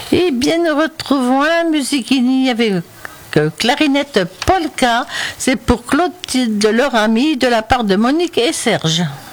Et bien, nous retrouvons la musique avec clarinette polka. C'est pour Clotilde, leur amie, de la part de Monique et Serge.